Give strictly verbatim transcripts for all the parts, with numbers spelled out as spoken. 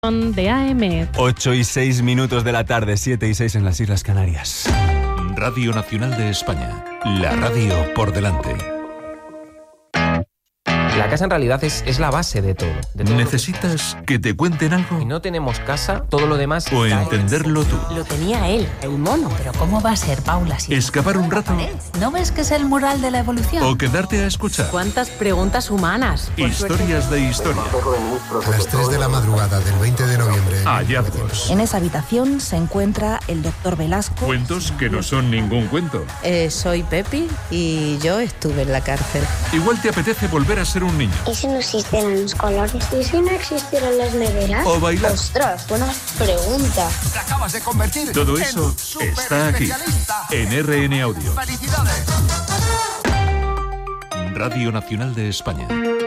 edición de A M. ocho y seis minutos de la tarde, siete y seis en las Islas Canarias. Radio Nacional de España, la radio por delante. La casa en realidad es, es la base de todo. De todo ¿Necesitas que te cuenten algo? Si no tenemos casa, todo lo demás... ¿O entenderlo tú? Lo tenía él, el mono. Pero ¿cómo va a ser, Paula? Si ¿Escapar un rato? ¿No ves que es el mural de la evolución? ¿O quedarte a escuchar? ¿Cuántas preguntas humanas? Historias de historia. A las tres de la madrugada del veinte de noviembre... Hallazgos. En esa habitación se encuentra el doctor Velasco. Cuentos que no son ningún cuento. Eh, soy Pepi y yo estuve en la cárcel. Igual te apetece volver a ser un niño. ¿Y si no existieran los colores? ¿Y si no existieran las neveras? O bailar. ¡Ostras, buena pregunta! Te acabas de convertir Todo eso está aquí, en R N Audio. ¡Felicidades! Radio Nacional de España.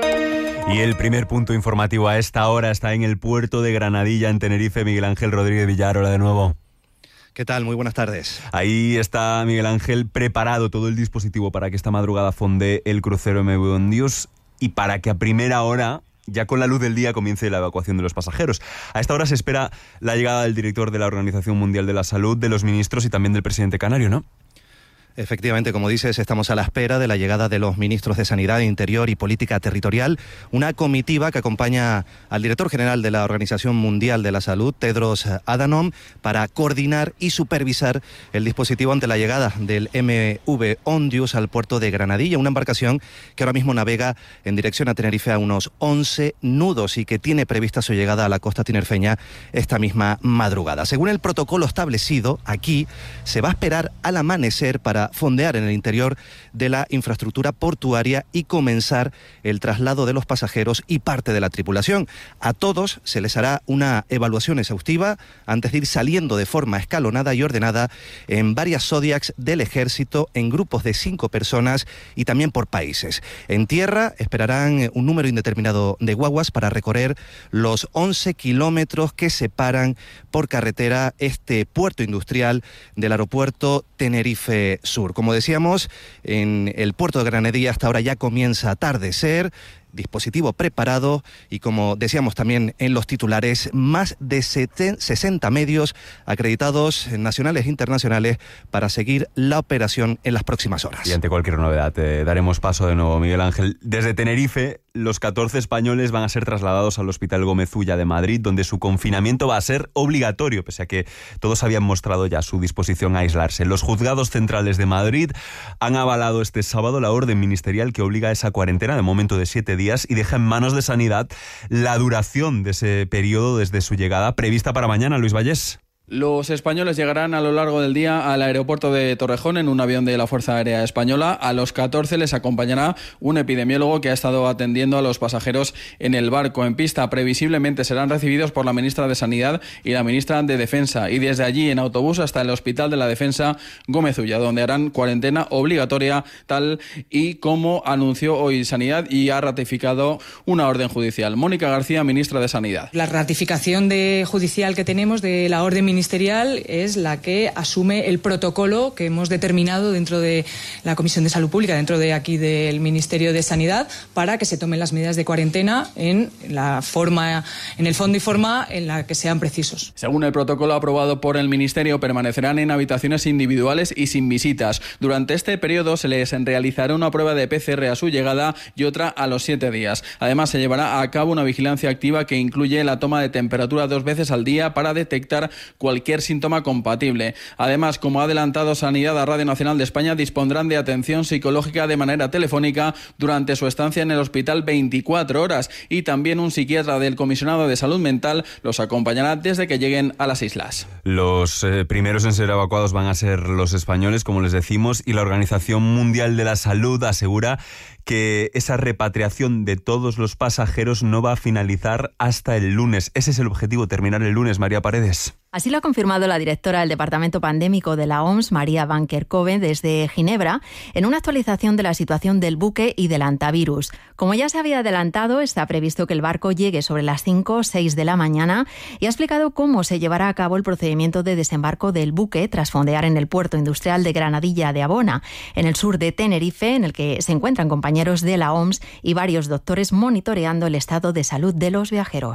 Y el primer punto informativo a esta hora está en el puerto de Granadilla, en Tenerife. Miguel Ángel Rodríguez Villar, hola de nuevo. ¿Qué tal? Muy buenas tardes. Ahí está Miguel Ángel, preparado todo el dispositivo para que esta madrugada fondee el crucero M V Ondius y para que a primera hora, ya con la luz del día, comience la evacuación de los pasajeros. A esta hora se espera la llegada del director de la Organización Mundial de la Salud, de los ministros y también del presidente canario, ¿no? Efectivamente, como dices, estamos a la espera de la llegada de los ministros de Sanidad, Interior y Política Territorial, una comitiva que acompaña al director general de la Organización Mundial de la Salud, Tedros Adhanom, para coordinar y supervisar el dispositivo ante la llegada del M V Ondius al puerto de Granadilla, una embarcación que ahora mismo navega en dirección a Tenerife a unos once nudos y que tiene prevista su llegada a la costa tinerfeña esta misma madrugada. Según el protocolo establecido, aquí se va a esperar al amanecer para fondear en el interior de la infraestructura portuaria y comenzar el traslado de los pasajeros y parte de la tripulación. A todos se les hará una evaluación exhaustiva antes de ir saliendo de forma escalonada y ordenada en varias Zodiacs del ejército en grupos de cinco personas y también por países. En tierra esperarán un número indeterminado de guaguas para recorrer los once kilómetros que separan por carretera este puerto industrial del aeropuerto Tenerife Sur. Como decíamos, en el puerto de Granadilla hasta ahora ya comienza a atardecer, dispositivo preparado y, como decíamos también en los titulares, más de sesenta medios acreditados nacionales e internacionales para seguir la operación en las próximas horas. Y ante cualquier novedad te daremos paso de nuevo, Miguel Ángel. Desde Tenerife, los catorce españoles van a ser trasladados al Hospital Gómez Ulla de Madrid, donde su confinamiento va a ser obligatorio, pese a que todos habían mostrado ya su disposición a aislarse. Los juzgados centrales de Madrid han avalado este sábado la orden ministerial que obliga a esa cuarentena de momento de siete días y deja en manos de Sanidad la duración de ese periodo desde su llegada, prevista para mañana. Luis Vallés. Los españoles llegarán a lo largo del día al aeropuerto de Torrejón en un avión de la Fuerza Aérea Española. A los catorce les acompañará un epidemiólogo que ha estado atendiendo a los pasajeros en el barco en pista. Previsiblemente serán recibidos por la ministra de Sanidad y la ministra de Defensa, y desde allí en autobús hasta el Hospital de la Defensa Gómez Ulla, donde harán cuarentena obligatoria, tal y como anunció hoy Sanidad y ha ratificado una orden judicial. Mónica García, ministra de Sanidad. La ratificación de judicial que tenemos de la orden ministerial es la que asume el protocolo que hemos determinado dentro de la Comisión de Salud Pública, dentro de aquí del Ministerio de Sanidad, para que se tomen las medidas de cuarentena en la forma, en el fondo y forma en la que sean precisos. Según el protocolo aprobado por el Ministerio, permanecerán en habitaciones individuales y sin visitas. Durante este periodo se les realizará una prueba de P C R a su llegada y otra a los siete días. Además, se llevará a cabo una vigilancia activa que incluye la toma de temperatura dos veces al día para detectar cualquier síntoma compatible. Además, como ha adelantado Sanidad a Radio Nacional de España, dispondrán de atención psicológica de manera telefónica durante su estancia en el hospital veinticuatro horas, y también un psiquiatra del Comisionado de Salud Mental los acompañará desde que lleguen a las islas. Los eh, primeros en ser evacuados van a ser los españoles, como les decimos, y la Organización Mundial de la Salud asegura que esa repatriación de todos los pasajeros no va a finalizar hasta el lunes. Ese es el objetivo, terminar el lunes. María Paredes. Así lo ha confirmado la directora del Departamento Pandémico de la O M S, María Van Kerkhove, desde Ginebra, en una actualización de la situación del buque y del antivirus. Como ya se había adelantado, está previsto que el barco llegue sobre las cinco o seis de la mañana y ha explicado cómo se llevará a cabo el procedimiento de desembarco del buque tras fondear en el puerto industrial de Granadilla de Abona, en el sur de Tenerife, en el que se encuentran compañeros de la O M S y varios doctores monitoreando el estado de salud de los viajeros.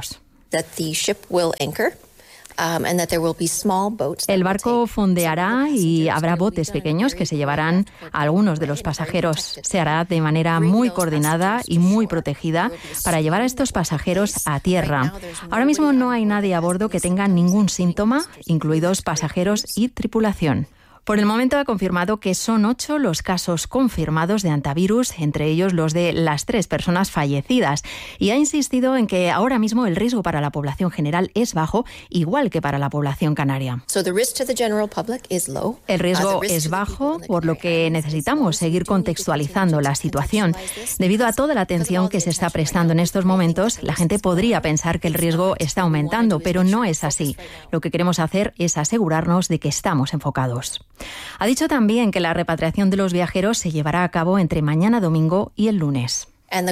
El barco fondeará y habrá botes pequeños que se llevarán a algunos de los pasajeros. Se hará de manera muy coordinada y muy protegida para llevar a estos pasajeros a tierra. Ahora mismo no hay nadie a bordo que tenga ningún síntoma, incluidos pasajeros y tripulación. Por el momento ha confirmado que son ocho los casos confirmados de hantavirus, entre ellos los de las tres personas fallecidas, y ha insistido en que ahora mismo el riesgo para la población general es bajo, igual que para la población canaria. El riesgo es bajo, por lo que necesitamos seguir contextualizando la situación. Debido a toda la atención que se está prestando en estos momentos, la gente podría pensar que el riesgo está aumentando, pero no es así. Lo que queremos hacer es asegurarnos de que estamos enfocados. Ha dicho también que la repatriación de los viajeros se llevará a cabo entre mañana domingo y el lunes.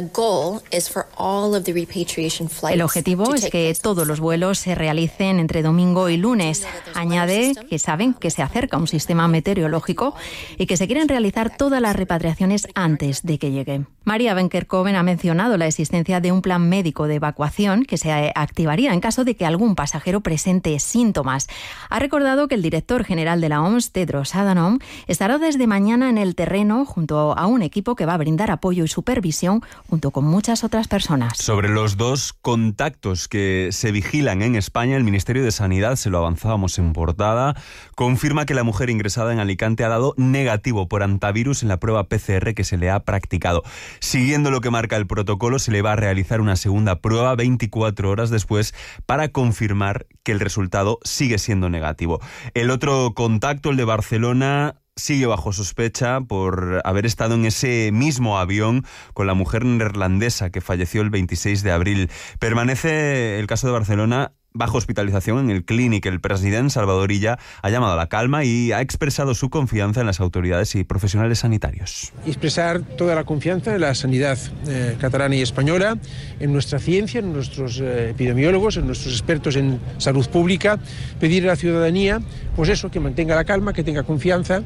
El objetivo es que todos los vuelos se realicen entre domingo y lunes. Añade que saben que se acerca un sistema meteorológico y que se quieren realizar todas las repatriaciones antes de que llegue. María Vankerkoven ha mencionado la existencia de un plan médico de evacuación que se activaría en caso de que algún pasajero presente síntomas. Ha recordado que el director general de la O M S, Tedros Adhanom, estará desde mañana en el terreno junto a un equipo que va a brindar apoyo y supervisión junto con muchas otras personas. Sobre los dos contactos que se vigilan en España, el Ministerio de Sanidad, se lo avanzábamos en portada, confirma que la mujer ingresada en Alicante ha dado negativo por hantavirus en la prueba P C R que se le ha practicado. Siguiendo lo que marca el protocolo, se le va a realizar una segunda prueba veinticuatro horas después para confirmar que el resultado sigue siendo negativo. El otro contacto, el de Barcelona, sigue bajo sospecha por haber estado en ese mismo avión con la mujer neerlandesa que falleció el veintiséis de abril. Permanece el caso de Barcelona bajo hospitalización en el Clínic. El presidente Salvador Illa ha llamado a la calma y ha expresado su confianza en las autoridades y profesionales sanitarios. Expresar toda la confianza en la sanidad eh, catalana y española, en nuestra ciencia, en nuestros eh, epidemiólogos, en nuestros expertos en salud pública. Pedir a la ciudadanía, pues eso, que mantenga la calma, que tenga confianza.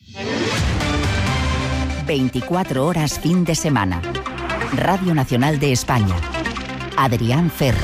veinticuatro horas fin de semana. Radio Nacional de España. Adrián Ferro.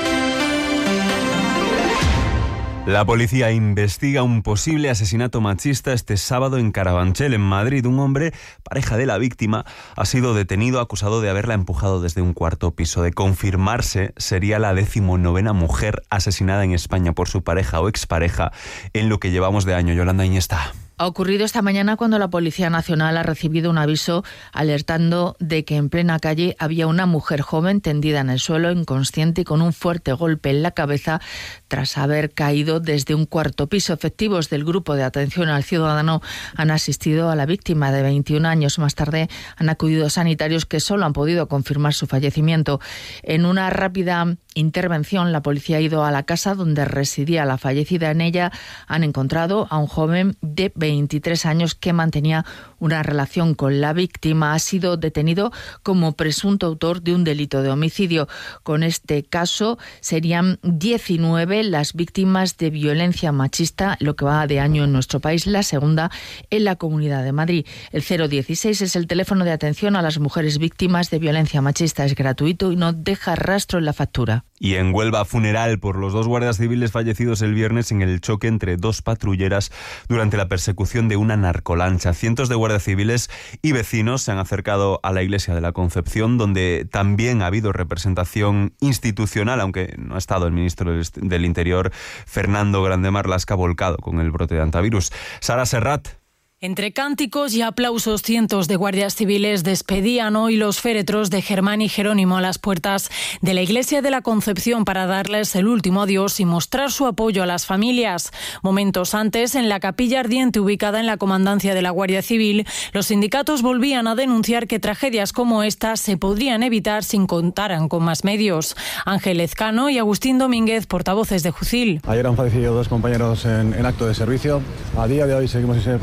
La policía investiga un posible asesinato machista este sábado en Carabanchel, en Madrid. Un hombre, pareja de la víctima, ha sido detenido acusado de haberla empujado desde un cuarto piso. De confirmarse, sería la decimonovena mujer asesinada en España por su pareja o expareja en lo que llevamos de año. Yolanda Iñesta. Ha ocurrido esta mañana cuando la Policía Nacional ha recibido un aviso alertando de que en plena calle había una mujer joven tendida en el suelo, inconsciente y con un fuerte golpe en la cabeza tras haber caído desde un cuarto piso. Efectivos del Grupo de Atención al Ciudadano han asistido a la víctima de veintiún años. Más tarde han acudido sanitarios que solo han podido confirmar su fallecimiento. En una rápida intervención, la policía ha ido a la casa donde residía la fallecida. En ella han encontrado a un joven de veintitrés años que mantenía una relación con la víctima. Ha sido detenido como presunto autor de un delito de homicidio. Con este caso serían diecinueve las víctimas de violencia machista, lo que va de año en nuestro país, la segunda en la Comunidad de Madrid. El cero dieciséis es el teléfono de atención a las mujeres víctimas de violencia machista. Es gratuito y no deja rastro en la factura. Y en Huelva, funeral por los dos guardias civiles fallecidos el viernes en el choque entre dos patrulleras durante la persecución de una narcolancha. Cientos de guardias civiles y vecinos se han acercado a la iglesia de la Concepción, donde también ha habido representación institucional, aunque no ha estado el ministro del Interior, Fernando Grande Marlaska, volcado con el brote de hantavirus. Sara Serrat. Entre cánticos y aplausos, cientos de guardias civiles despedían hoy los féretros de Germán y Jerónimo a las puertas de la Iglesia de la Concepción para darles el último adiós y mostrar su apoyo a las familias. Momentos antes, en la capilla ardiente ubicada en la comandancia de la Guardia Civil, los sindicatos volvían a denunciar que tragedias como esta se podrían evitar si contaran con más medios. Ángel Ezcano y Agustín Domínguez, portavoces de Jucil. Ayer han fallecido dos compañeros en, en acto de servicio. A día de hoy seguimos sin ser profesión de riesgo.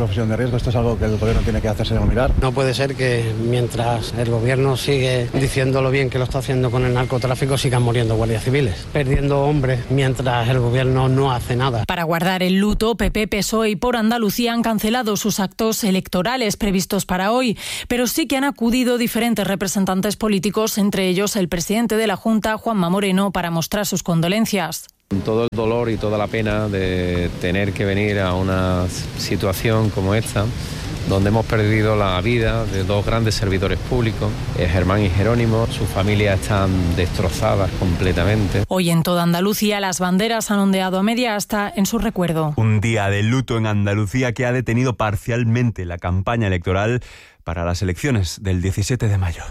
riesgo, esto es algo que el gobierno tiene que hacerse mirar. No puede ser que mientras el gobierno sigue diciendo lo bien que lo está haciendo con el narcotráfico, sigan muriendo guardias civiles, perdiendo hombres mientras el gobierno no hace nada. Para guardar el luto, P P, P S O E y Por Andalucía han cancelado sus actos electorales previstos para hoy, pero sí que han acudido diferentes representantes políticos, entre ellos el presidente de la Junta, Juanma Moreno, para mostrar sus condolencias. Todo el dolor y toda la pena de tener que venir a una situación como esta, donde hemos perdido la vida de dos grandes servidores públicos, Germán y Jerónimo. Sus familias están destrozadas completamente. Hoy en toda Andalucía las banderas han ondeado a media asta en su recuerdo. Un día de luto en Andalucía que ha detenido parcialmente la campaña electoral para las elecciones del diecisiete de mayo.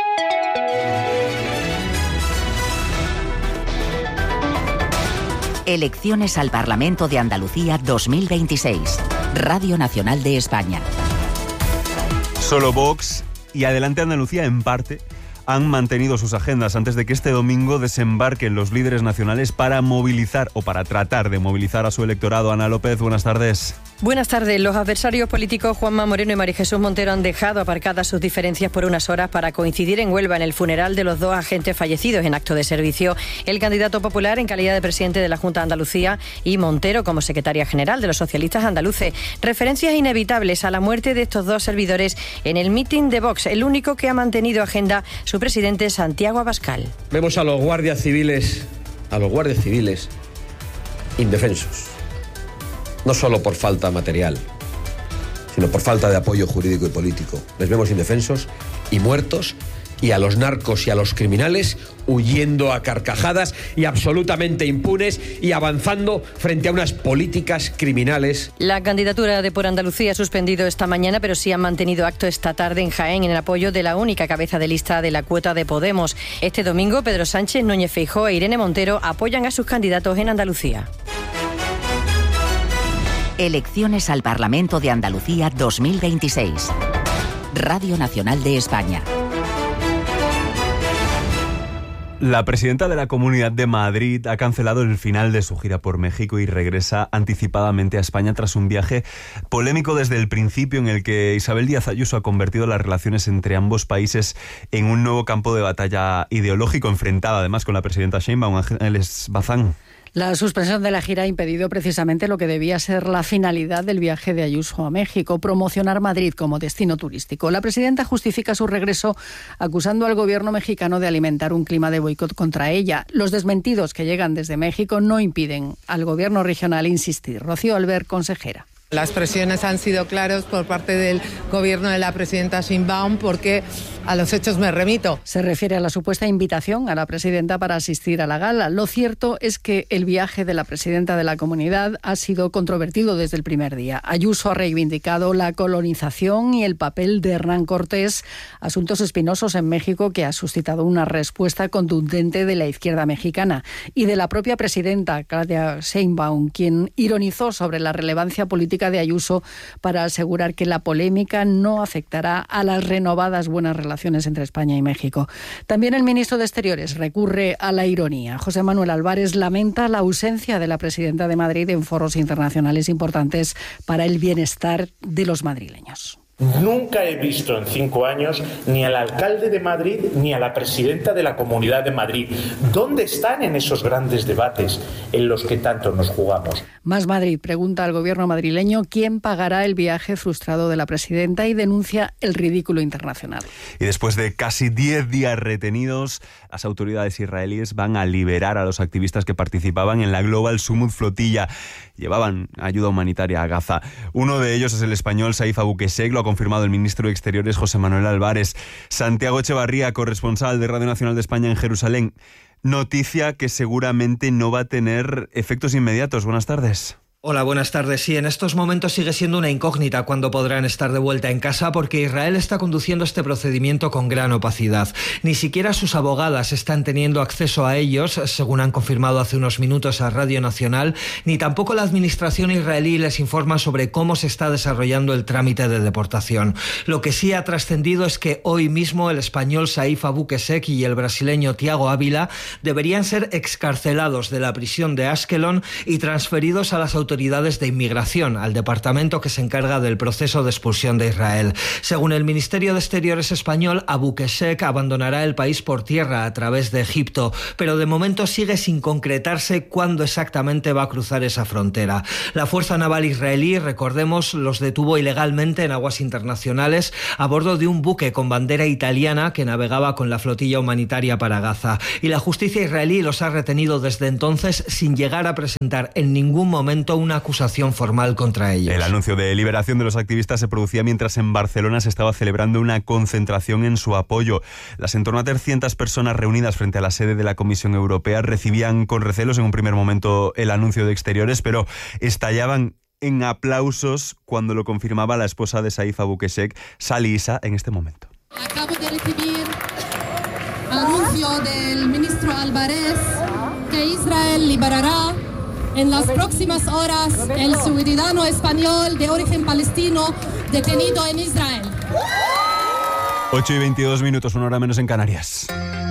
Elecciones al Parlamento de Andalucía dos mil veintiséis. Radio Nacional de España. Solo Vox y Adelante Andalucía, en parte, han mantenido sus agendas antes de que este domingo desembarquen los líderes nacionales para movilizar o para tratar de movilizar a su electorado. Ana López, buenas tardes. Buenas tardes. Los adversarios políticos Juanma Moreno y María Jesús Montero han dejado aparcadas sus diferencias por unas horas para coincidir en Huelva en el funeral de los dos agentes fallecidos en acto de servicio. El candidato popular en calidad de presidente de la Junta de Andalucía y Montero como secretaria general de los socialistas andaluces. Referencias inevitables a la muerte de estos dos servidores en el mitin de Vox, el único que ha mantenido agenda su presidente Santiago Abascal. Vemos a los guardias civiles, a los guardias civiles indefensos. No solo por falta material, sino por falta de apoyo jurídico y político. Les vemos indefensos y muertos, y a los narcos y a los criminales huyendo a carcajadas y absolutamente impunes y avanzando frente a unas políticas criminales. La candidatura de Por Andalucía ha suspendido esta mañana, pero sí han mantenido acto esta tarde en Jaén en el apoyo de la única cabeza de lista de la cuota de Podemos. Este domingo, Pedro Sánchez, Núñez Feijóo e Irene Montero apoyan a sus candidatos en Andalucía. Elecciones al Parlamento de Andalucía dos mil veintiséis. Radio Nacional de España. La presidenta de la Comunidad de Madrid ha cancelado el final de su gira por México y regresa anticipadamente a España tras un viaje polémico desde el principio, en el que Isabel Díaz Ayuso ha convertido las relaciones entre ambos países en un nuevo campo de batalla ideológico, enfrentada además con la presidenta Sheinbaum. Ángeles Bazán. La suspensión de la gira ha impedido precisamente lo que debía ser la finalidad del viaje de Ayuso a México, promocionar Madrid como destino turístico. La presidenta justifica su regreso acusando al gobierno mexicano de alimentar un clima de boicot contra ella. Los desmentidos que llegan desde México no impiden al gobierno regional insistir. Rocío Albert, consejera. Las presiones han sido claras por parte del gobierno de la presidenta Sheinbaum, porque a los hechos me remito. Se refiere a la supuesta invitación a la presidenta para asistir a la gala. Lo cierto es que el viaje de la presidenta de la comunidad ha sido controvertido desde el primer día. Ayuso ha reivindicado la colonización y el papel de Hernán Cortés, asuntos espinosos en México que ha suscitado una respuesta contundente de la izquierda mexicana y de la propia presidenta, Claudia Sheinbaum, quien ironizó sobre la relevancia política de Ayuso para asegurar que la polémica no afectará a las renovadas buenas relaciones entre España y México. También el ministro de Exteriores recurre a la ironía. José Manuel Álvarez lamenta la ausencia de la presidenta de Madrid en foros internacionales importantes para el bienestar de los madrileños. Nunca he visto en cinco años ni al alcalde de Madrid ni a la presidenta de la Comunidad de Madrid. ¿Dónde están en esos grandes debates en los que tanto nos jugamos? Más Madrid pregunta al gobierno madrileño quién pagará el viaje frustrado de la presidenta y denuncia el ridículo internacional. Y después de casi diez días retenidos, las autoridades israelíes van a liberar a los activistas que participaban en la Global Summit Flotilla. Llevaban ayuda humanitaria a Gaza. Uno de ellos es el español Saif Abu Qussein, lo ha confirmado el ministro de Exteriores José Manuel Álvarez. Santiago Echevarría, corresponsal de Radio Nacional de España en Jerusalén. Noticia que seguramente no va a tener efectos inmediatos. Buenas tardes. Hola, buenas tardes. Sí, en estos momentos sigue siendo una incógnita cuándo podrán estar de vuelta en casa, porque Israel está conduciendo este procedimiento con gran opacidad. Ni siquiera sus abogadas están teniendo acceso a ellos, según han confirmado hace unos minutos a Radio Nacional, ni tampoco la administración israelí les informa sobre cómo se está desarrollando el trámite de deportación. Lo que sí ha trascendido es que hoy mismo el español Saif Abu Qussein y el brasileño Thiago Ávila deberían ser excarcelados de la prisión de Ashkelon y transferidos a las autoridades autoridades de inmigración, al departamento que se encarga del proceso de expulsión de Israel. Según el Ministerio de Exteriores español, Abu Keshek abandonará el país por tierra a través de Egipto, pero de momento sigue sin concretarse cuándo exactamente va a cruzar esa frontera. La Fuerza Naval israelí, recordemos, los detuvo ilegalmente en aguas internacionales a bordo de un buque con bandera italiana que navegaba con la flotilla humanitaria para Gaza. Y la justicia israelí los ha retenido desde entonces sin llegar a presentar en ningún momento una acusación formal contra ellos. El anuncio de liberación de los activistas se producía mientras en Barcelona se estaba celebrando una concentración en su apoyo. Las en torno a trescientas personas reunidas frente a la sede de la Comisión Europea recibían con recelos en un primer momento el anuncio de Exteriores, pero estallaban en aplausos cuando lo confirmaba la esposa de Saif Abu Keshek, Sally Issa, en este momento. Acabo de recibir anuncio del ministro Álvarez que Israel liberará en las próximas horas el ciudadano español de origen palestino detenido en Israel. ocho y veintidós minutos, una hora menos en Canarias.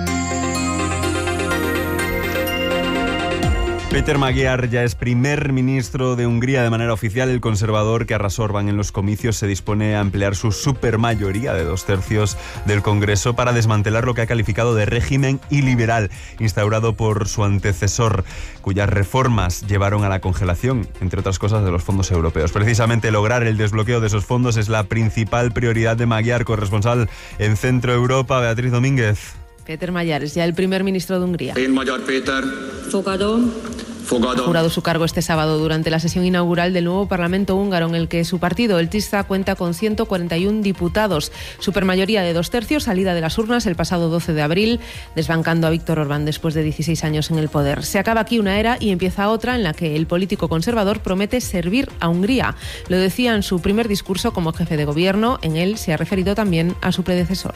Péter Magyar ya es primer ministro de Hungría de manera oficial. El conservador que arrasó Orbán en los comicios se dispone a emplear su supermayoría de dos tercios del Congreso para desmantelar lo que ha calificado de régimen iliberal instaurado por su antecesor, cuyas reformas llevaron a la congelación, entre otras cosas, de los fondos europeos. Precisamente lograr el desbloqueo de esos fondos es la principal prioridad de Magyar, corresponsal en Centro Europa, Beatriz Domínguez. Péter Magyar es ya el primer ministro de Hungría. Én Magyar Péter. Fogadó. Ha jurado su cargo este sábado durante la sesión inaugural del nuevo Parlamento húngaro, en el que su partido, el TISZA, cuenta con ciento cuarenta y uno diputados, supermayoría de dos tercios, salida de las urnas el pasado doce de abril, desbancando a Viktor Orbán después de dieciséis años en el poder. Se acaba aquí una era y empieza otra en la que el político conservador promete servir a Hungría. Lo decía en su primer discurso como jefe de gobierno. En él se ha referido también a su predecesor.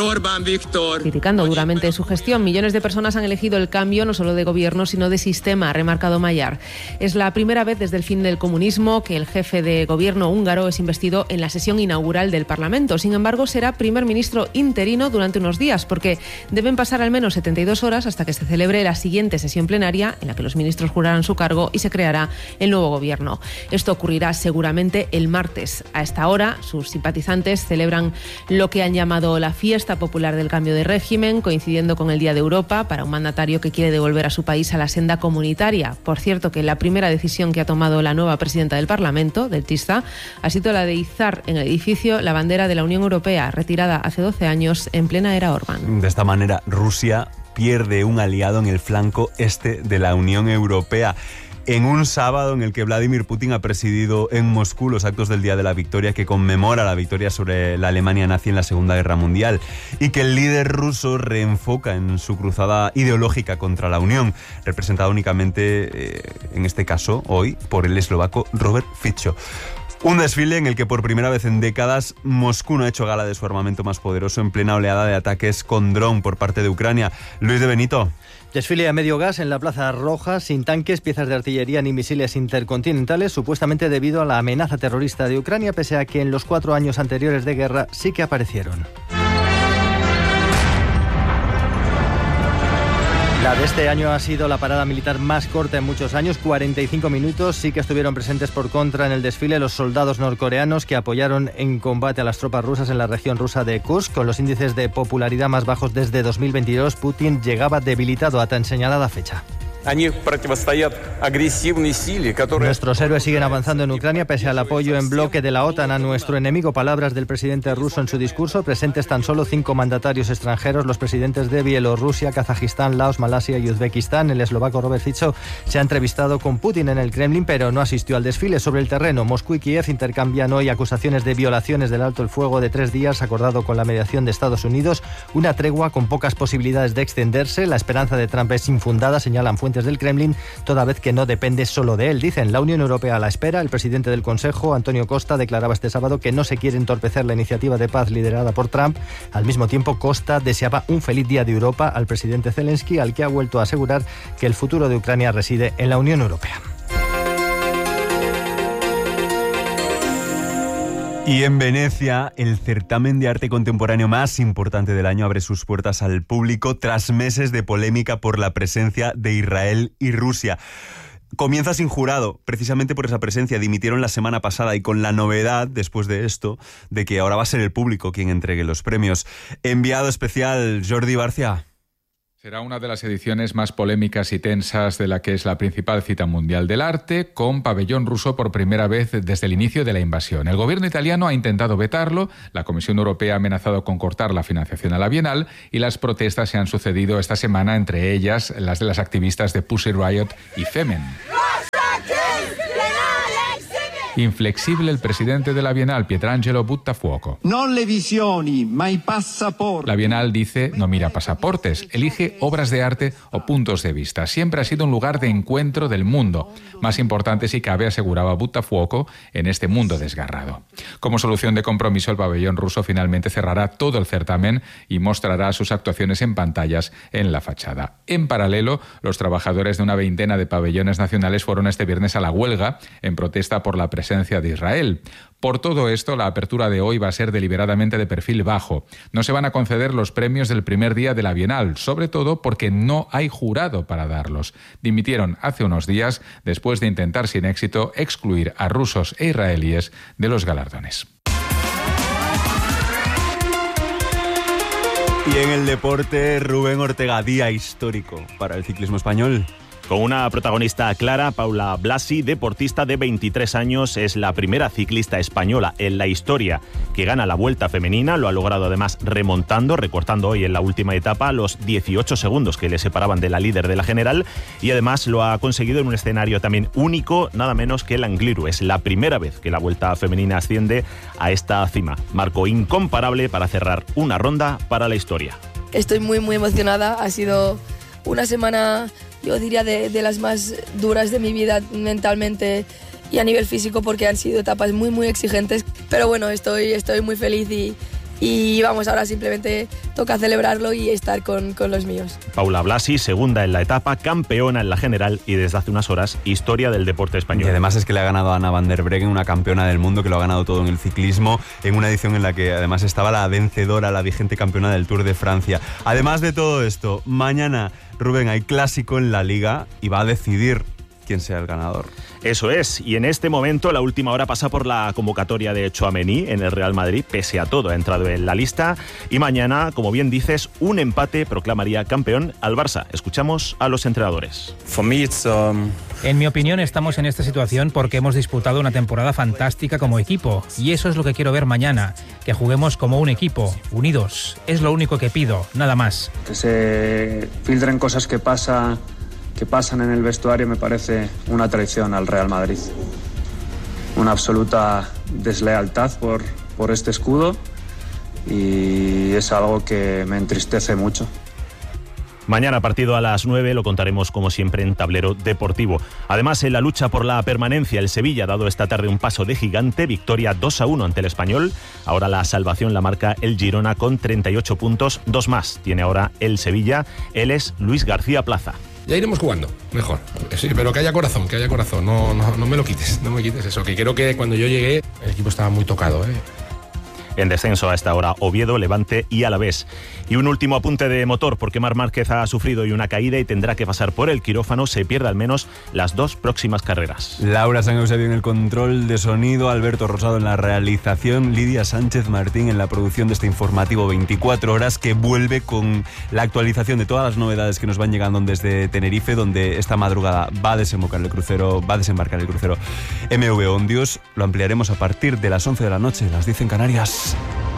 Criticando duramente su gestión, millones de personas han elegido el cambio no solo de gobierno, sino de sistema, remarcado Magyar. Es la primera vez desde el fin del comunismo que el jefe de gobierno húngaro es investido en la sesión inaugural del Parlamento. Sin embargo, será primer ministro interino durante unos días, porque deben pasar al menos setenta y dos horas hasta que se celebre la siguiente sesión plenaria, en la que los ministros jurarán su cargo y se creará el nuevo gobierno. Esto ocurrirá seguramente el martes. A esta hora, sus simpatizantes celebran lo que han llamado la fiesta popular del cambio de régimen, coincidiendo con el Día de Europa, para un mandatario que quiere devolver a su país a la senda comunitaria. Por cierto, que la primera decisión que ha tomado la nueva presidenta del Parlamento, del TISZA, ha sido la de izar en el edificio la bandera de la Unión Europea, retirada hace doce años en plena era Orbán. De esta manera, Rusia pierde un aliado en el flanco este de la Unión Europea. En un sábado en el que Vladimir Putin ha presidido en Moscú los actos del Día de la Victoria, que conmemora la victoria sobre la Alemania nazi en la Segunda Guerra Mundial, y que el líder ruso reenfoca en su cruzada ideológica contra la Unión, representada únicamente, eh, en este caso, hoy, por el eslovaco Robert Fico. Un desfile en el que por primera vez en décadas Moscú no ha hecho gala de su armamento más poderoso en plena oleada de ataques con dron por parte de Ucrania. Luis de Benito. Desfile a medio gas en la Plaza Roja, sin tanques, piezas de artillería ni misiles intercontinentales, supuestamente debido a la amenaza terrorista de Ucrania, pese a que en los cuatro años anteriores de guerra sí que aparecieron. La de este año ha sido la parada militar más corta en muchos años, cuarenta y cinco minutos. Sí que estuvieron presentes por contra en el desfile los soldados norcoreanos que apoyaron en combate a las tropas rusas en la región rusa de Kursk. Con los índices de popularidad más bajos desde dos mil veintidós, Putin llegaba debilitado a tan señalada fecha. Nuestros héroes siguen avanzando en Ucrania pese al apoyo en bloque de la OTAN a nuestro enemigo. Palabras del presidente ruso en su discurso. Presentes tan solo cinco mandatarios extranjeros, los presidentes de Bielorrusia, Kazajistán, Laos, Malasia y Uzbekistán. El eslovaco Robert Fico se ha entrevistado con Putin en el Kremlin, pero no asistió al desfile. Sobre el terreno, Moscú y Kiev intercambian hoy acusaciones de violaciones del alto el fuego de tres días acordado con la mediación de Estados Unidos. Una tregua con pocas posibilidades de extenderse. La esperanza de Trump es infundada, señalan fuentes del Kremlin, toda vez que no depende solo de él. Dicen, la Unión Europea a la espera. El presidente del Consejo, Antonio Costa, declaraba este sábado que no se quiere entorpecer la iniciativa de paz liderada por Trump. Al mismo tiempo, Costa deseaba un feliz día de Europa al presidente Zelensky, al que ha vuelto a asegurar que el futuro de Ucrania reside en la Unión Europea. Y en Venecia, el certamen de arte contemporáneo más importante del año abre sus puertas al público tras meses de polémica por la presencia de Israel y Rusia. comienza sin jurado, precisamente por esa presencia. Dimitieron la semana pasada y con la novedad, después de esto, de que ahora va a ser el público quien entregue los premios. Enviado especial, Jordi Barcia. Será una de las ediciones más polémicas y tensas de la que es la principal cita mundial del arte, con pabellón ruso por primera vez desde el inicio de la invasión. El gobierno italiano ha intentado vetarlo, la Comisión Europea ha amenazado con cortar la financiación a la Bienal y las protestas se han sucedido esta semana, entre ellas las de las activistas de Pussy Riot y Femen. Inflexible el presidente de la Bienal, Pietrangelo Buttafuoco. Non le visioni, ma i passaporti. La Bienal dice, no mira pasaportes, elige obras de arte o puntos de vista. Siempre ha sido un lugar de encuentro del mundo. Más importante si cabe, aseguraba Buttafuoco, en este mundo desgarrado. Como solución de compromiso, el pabellón ruso finalmente cerrará todo el certamen y mostrará sus actuaciones en pantallas en la fachada. En paralelo, los trabajadores de una veintena de pabellones nacionales fueron este viernes a la huelga en protesta por la presencia de Israel. Por todo esto, la apertura de hoy va a ser deliberadamente de perfil bajo. No se van a conceder los premios del primer día de la Bienal, sobre todo porque no hay jurado para darlos. Dimitieron hace unos días después de intentar sin éxito excluir a rusos e israelíes de los galardones. Y en el deporte, Rubén Ortega, día histórico para el ciclismo español. Con una protagonista clara, Paula Blasi, deportista de veintitrés años, es la primera ciclista española en la historia que gana la Vuelta femenina. Lo ha logrado además remontando, recortando hoy en la última etapa los dieciocho segundos que le separaban de la líder de la general, y además lo ha conseguido en un escenario también único, nada menos que el Angliru. Es la primera vez que la Vuelta femenina asciende a esta cima. Marco incomparable para cerrar una ronda para la historia. Estoy muy muy emocionada, ha sido una semana, yo diría, de, de las más duras de mi vida mentalmente y a nivel físico, porque han sido etapas muy muy exigentes, pero bueno, estoy, estoy muy feliz y, y vamos, ahora simplemente toca celebrarlo y estar con, con los míos. Paula Blasi, segunda en la etapa, campeona en la general y desde hace unas horas historia del deporte español. Y además es que le ha ganado a Anna van der Breggen, una campeona del mundo que lo ha ganado todo en el ciclismo, en una edición en la que además estaba la vencedora, la vigente campeona del Tour de Francia. Además de todo esto, mañana, Rubén, hay clásico en la Liga y va a decidir quién sea el ganador. Eso es, y en este momento la última hora pasa por la convocatoria de Tchouaméni en el Real Madrid. Pese a todo ha entrado en la lista y mañana, como bien dices, un empate proclamaría campeón al Barça. Escuchamos a los entrenadores. En mi opinión, estamos en esta situación porque hemos disputado una temporada fantástica como equipo, y eso es lo que quiero ver mañana, que juguemos como un equipo, unidos. Es lo único que pido, nada más. Que se filtren cosas que pasan que pasan en el vestuario me parece una traición al Real Madrid. Una absoluta deslealtad por, por este escudo, y es algo que me entristece mucho. Mañana partido a las nueve, lo contaremos como siempre en Tablero Deportivo. Además, en la lucha por la permanencia, el Sevilla ha dado esta tarde un paso de gigante, victoria dos a uno ante el Español. Ahora la salvación la marca el Girona con treinta y ocho puntos, dos más tiene ahora el Sevilla. Él es Luis García Plaza. Ya iremos jugando, mejor. Sí, pero que haya corazón, que haya corazón. No, no, no me lo quites, no me quites eso. Que creo que cuando yo llegué, el equipo estaba muy tocado, ¿eh? En descenso a esta hora, Oviedo, Levante y Alavés. Y un último apunte de motor, porque Marc Márquez ha sufrido hoy una caída y tendrá que pasar por el quirófano. Se pierde al menos las dos próximas carreras. Laura San Eusebio en el control de sonido, Alberto Rosado en la realización, Lidia Sánchez Martín en la producción de este informativo veinticuatro horas, que vuelve con la actualización de todas las novedades que nos van llegando desde Tenerife, donde esta madrugada va a desembarcar el crucero, va a desembarcar el crucero M V Ondios. Lo ampliaremos a partir de las once de la noche, las diez en Canarias.